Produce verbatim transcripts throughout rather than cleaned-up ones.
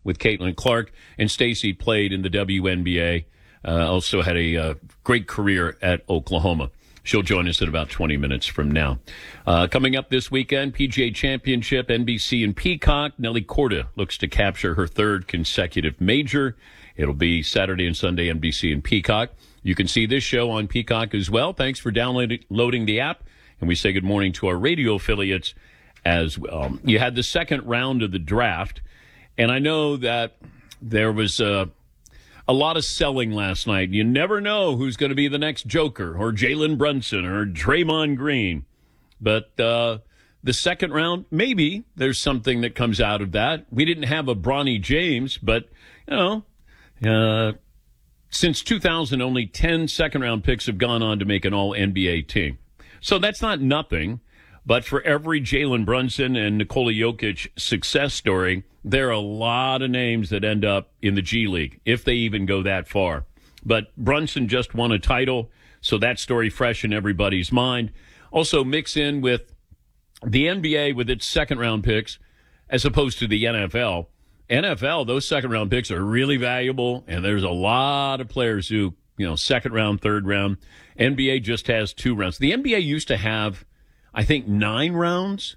with Caitlin Clark. And Stacey played in the W N B A. Uh, also had a uh, great career at Oklahoma. She'll join us in about twenty minutes from now. Uh, coming up this weekend, P G A Championship, N B C and Peacock. Nelly Korda looks to capture her third consecutive major. It'll be Saturday and Sunday, N B C and Peacock. You can see this show on Peacock as well. Thanks for downloading the app. And we say good morning to our radio affiliates as well. You had the second round of the draft, and I know that there was a, a lot of selling last night. You never know who's going to be the next Joker or Jalen Brunson or Draymond Green. But uh, the second round, maybe there's something that comes out of that. We didn't have a Bronny James, but, you know, uh, since two thousand, only ten second-round picks have gone on to make an all-N B A team. So that's not nothing. But for every Jalen Brunson and Nikola Jokic success story, there are a lot of names that end up in the G League, if they even go that far. But Brunson just won a title, so that story fresh in everybody's mind. Also mix in with the N B A with its second-round picks as opposed to the N F L. N F L, those second-round picks are really valuable, and there's a lot of players who, you know, second round, third round. N B A just has two rounds. The N B A used to have, I think, nine rounds,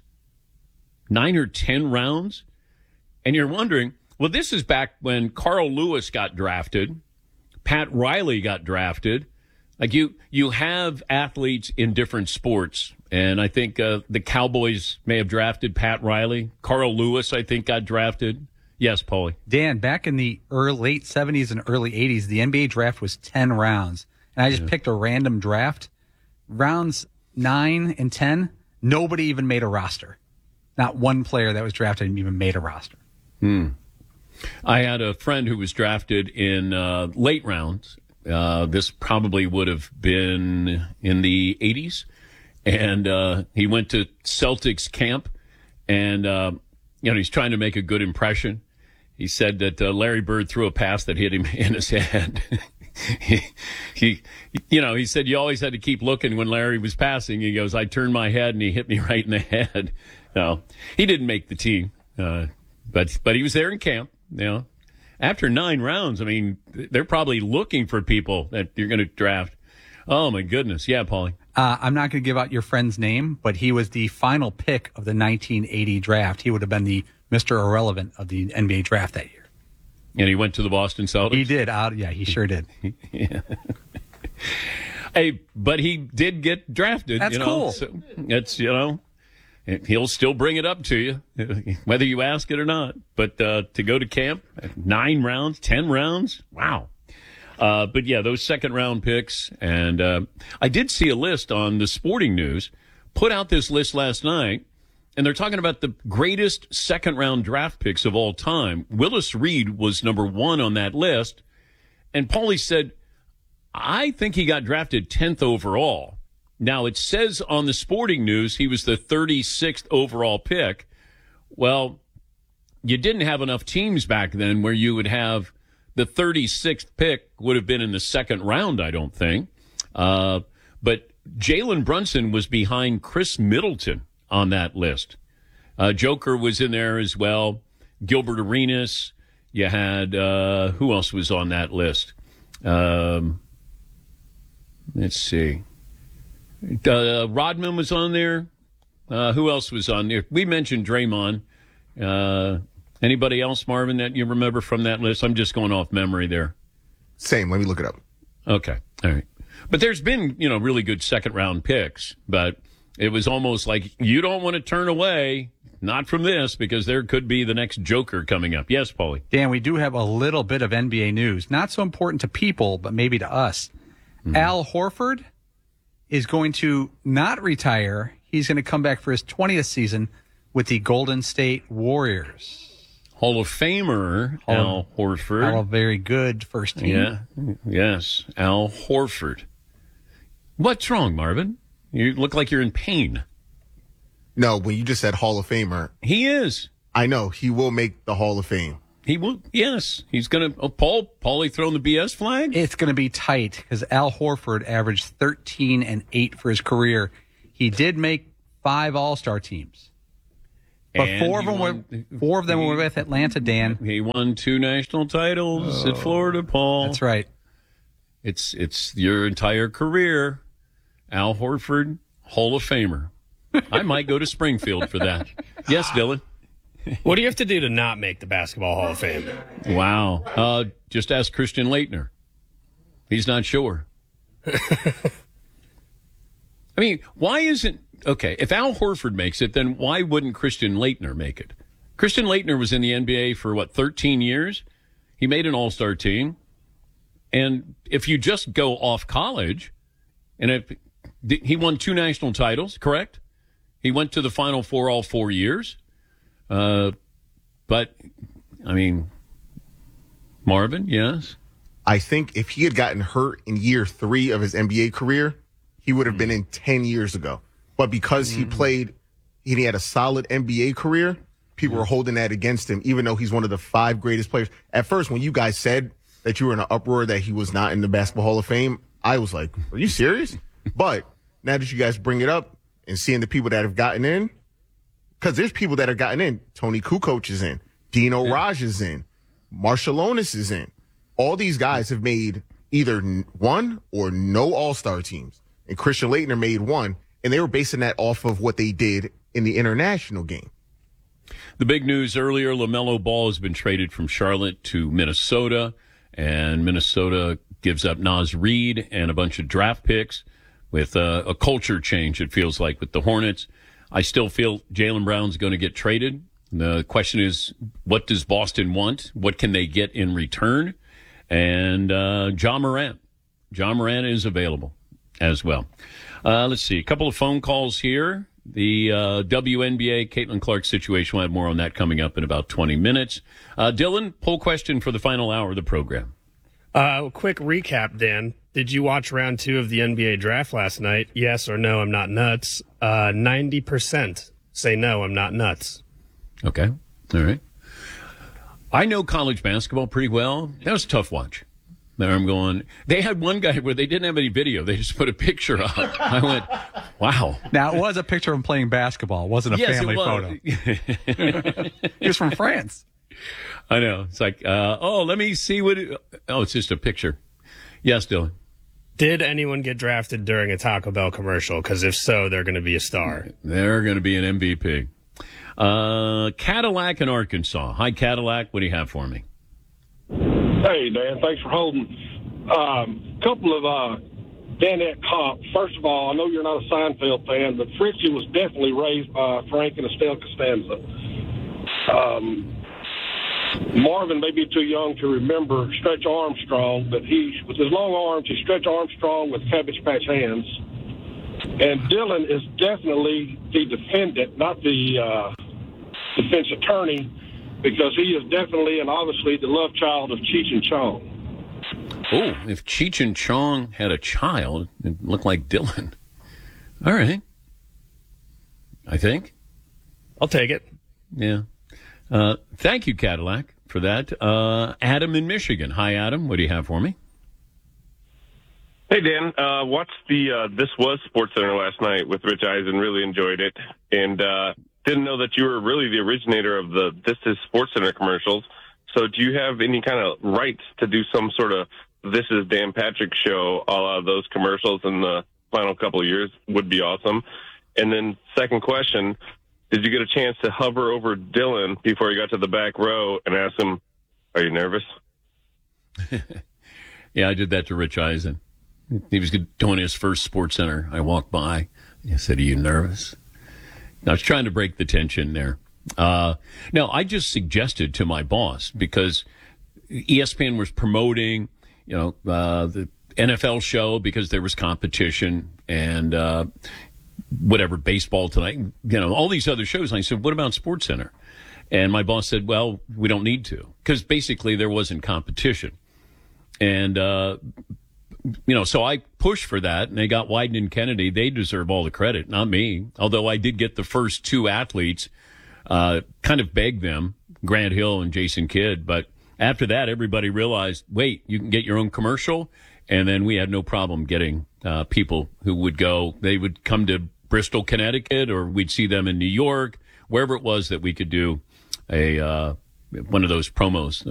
nine or ten rounds. And you're wondering, well, this is back when Carl Lewis got drafted, Pat Riley got drafted. Like you, you have athletes in different sports. And I think uh, the Cowboys may have drafted Pat Riley. Carl Lewis, I think, got drafted. Yes, Paulie. Dan, back in the early, late seventies and early eighties, the N B A draft was ten rounds. And I just yeah. picked a random draft. Rounds nine and ten, nobody even made a roster. Not one player that was drafted even made a roster. Hmm. I had a friend who was drafted in uh, late rounds. Uh, this probably would have been in the eighties. And uh, he went to Celtics camp, and uh, you know he's trying to make a good impression. He said that uh, Larry Bird threw a pass that hit him in his head. he, he, you know, he said you always had to keep looking when Larry was passing. He goes, I turned my head and he hit me right in the head. No, he didn't make the team, uh, but but he was there in camp. You know, after nine rounds, I mean, they're probably looking for people that you're going to draft. Oh my goodness, yeah, Paulie. Uh, I'm not going to give out your friend's name, but he was the final pick of the nineteen eighty draft. He would have been the Mister Irrelevant of the N B A draft that year. And he went to the Boston Celtics? He did. Uh, yeah, he sure did. yeah. Hey, but he did get drafted. That's you know, cool. So it's, you know, he'll still bring it up to you, whether you ask it or not. But uh, to go to camp, nine rounds, ten rounds, wow. Uh, but, yeah, those second-round picks. And uh, I did see a list on the Sporting News, put out this list last night, and they're talking about the greatest second-round draft picks of all time. Willis Reed was number one on that list. And Paulie said, I think he got drafted tenth overall. Now, it says on the Sporting News he was the thirty-sixth overall pick. Well, you didn't have enough teams back then where you would have the thirty-sixth pick would have been in the second round, I don't think. Uh, but Jalen Brunson was behind Chris Middleton on that list. Uh, Joker was in there as well. Gilbert Arenas. You had, uh, who else was on that list? Um, let's see. Uh, Rodman was on there. Uh, who else was on there? We mentioned Draymond. Uh, anybody else, Marvin, that you remember from that list? I'm just going off memory there. Same. Let me look it up. Okay. All right. But there's been, you know, really good second-round picks, but it was almost like you don't want to turn away, not from this, because there could be the next Joker coming up. Yes, Paulie. Dan, we do have a little bit of N B A news. Not so important to people, but maybe to us. Mm-hmm. Al Horford is going to not retire. He's going to come back for his twentieth season with the Golden State Warriors. Hall of Famer Hall, Al Horford. Al, a very good first team. Yeah. Yes, Al Horford. What's wrong, Marvin? You look like you're in pain. No, when you just said Hall of Famer. He is. I know. He will make the Hall of Fame. He will. Yes. He's going to. Oh, Paul, Paulie throwing the B S flag? It's going to be tight because Al Horford averaged thirteen and eight for his career. He did make five All-Star teams. But And four of he them won- were four of them were with Atlanta, Dan. He won two national titles at Florida, Paul. That's right. It's it's your entire career. Al Horford, Hall of Famer. I might go to Springfield for that. Yes, Dylan. What do you have to do to not make the Basketball Hall of Fame? Wow. Uh, just ask Christian Laettner. He's not sure. I mean, why isn't okay? If Al Horford makes it, then why wouldn't Christian Laettner make it? Christian Laettner was in the N B A for what, thirteen years? He made an All-Star team. And if you just go off college, and if he won two national titles, correct? He went to the Final Four all four years. Uh, but, I mean, Marvin, yes? I think if he had gotten hurt in year three of his N B A career, he would have been in ten years ago. But because he played, he had a solid N B A career, people were holding that against him, even though he's one of the five greatest players. At first, when you guys said that you were in an uproar that he was not in the Basketball Hall of Fame, I was like, are you serious? But now that you guys bring it up and seeing the people that have gotten in, because there's people that have gotten in. Tony Kukoc is in. Dino Raj is in. Marshallonis is in. All these guys have made either one or no All-Star teams. And Christian Laettner made one, and they were basing that off of what they did in the international game. The big news earlier, LaMelo Ball has been traded from Charlotte to Minnesota, and Minnesota gives up Naz Reid and a bunch of draft picks with uh, a culture change, it feels like, with the Hornets. I still feel Jaylen Brown's going to get traded. The question is, what does Boston want? What can they get in return? And uh, Ja Morant. Ja Morant is available as well. Uh, let's see. A couple of phone calls here. The uh, W N B A, Caitlin Clark situation. We'll have more on that coming up in about twenty minutes. Uh, Dylan, poll question for the final hour of the program. Uh, quick recap, Dan. Did you watch round two of the N B A draft last night? Yes or no, I'm not nuts. Uh, ninety percent say no, I'm not nuts. Okay. All right. I know college basketball pretty well. That was a tough watch. There I'm going. They had one guy where they didn't have any video. They just put a picture up. I went, wow. Now, it was a picture of him playing basketball. It wasn't a Yes, family it was. photo. He was from France. I know. It's like, uh, oh, let me see what it, oh, it's just a picture. Yes, Dylan. Did anyone get drafted during a Taco Bell commercial? Because if so, they're going to be a star. They're going to be an M V P. Uh, Cadillac in Arkansas. Hi, Cadillac. What do you have for me? Hey, Dan. Thanks for holding. Um, couple of uh, Danette comps. First of all, I know you're not a Seinfeld fan, but Fritzy was definitely raised by Frank and Estelle Costanza. Um, Marvin may be too young to remember Stretch Armstrong, but he, with his long arms, he Stretch Armstrong with Cabbage Patch hands. And Dylan is definitely the defendant, not the uh, defense attorney, because he is definitely and obviously the love child of Cheech and Chong. Oh, if Cheech and Chong had a child, it looked like Dylan. All right. I think. I'll take it. Yeah. Uh, thank you, Cadillac, for that. Uh, Adam in Michigan. Hi, Adam. What do you have for me? Hey, Dan. Uh, watched the uh, This Was Sports Center last night with Rich Eisen. Really enjoyed it. And uh, didn't know that you were really the originator of the This Is Sports Center commercials. So do you have any kind of rights to do some sort of This Is Dan Patrick show, a la those commercials in the final couple of years? Would be awesome. And then second question, did you get a chance to hover over Dylan before he got to the back row and ask him, are you nervous? Yeah, I did that to Rich Eisen. He was doing his first Sports Center. I walked by. I said, are you nervous? I was trying to break the tension there. Uh, now, I just suggested to my boss, because E S P N was promoting, you know, uh, the N F L show because there was competition and uh, whatever, baseball tonight, you know, all these other shows. And I said, what about Sports Center? And my boss said, well, we don't need to, because basically there wasn't competition. And, uh, you know, so I pushed for that, and they got Wyden and Kennedy. They deserve all the credit, not me. Although I did get the first two athletes, uh, kind of begged them, Grant Hill and Jason Kidd. But after that, everybody realized, wait, you can get your own commercial. And then we had no problem getting uh, people who would go. They would come to Bristol, Connecticut, or we'd see them in New York, wherever it was that we could do a uh, one of those promos.